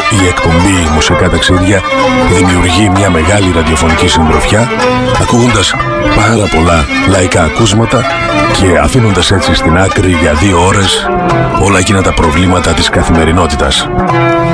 η εκπομπή Μουσικά Ταξίδια δημιουργεί μια μεγάλη ραδιοφωνική συντροφιά, ακούγοντας πάρα πολλά λαϊκά ακούσματα και αφήνοντας έτσι στην άκρη για 2 ώρες όλα εκείνα τα προβλήματα της καθημερινότητας.